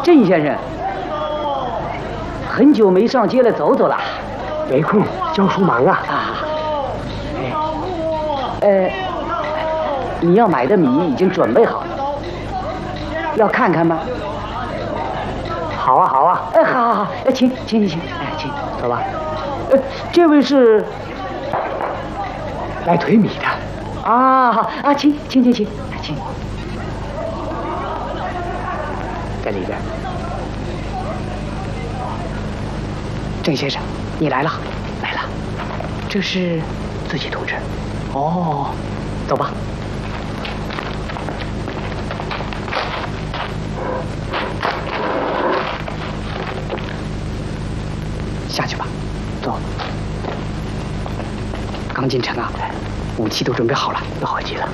郑先生，很久没上街了走走了。 没空，教书忙啊。 你要买的米已经准备好了，要看看吗？ 好啊，好啊。 好，请，请， 走吧。 这位是来推米的。 好啊，请。 在里边。郑先生，你来了。这是自己同志。哦，走吧。下去吧，走。刚进城啊，武器都准备好了，要好极了。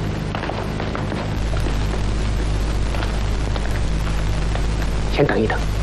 先等一等。